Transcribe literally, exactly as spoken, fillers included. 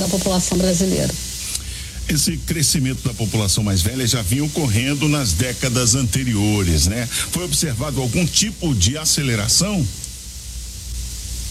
da população brasileira. Esse crescimento da população mais velha já vinha ocorrendo nas décadas anteriores, né? Foi observado algum tipo de aceleração?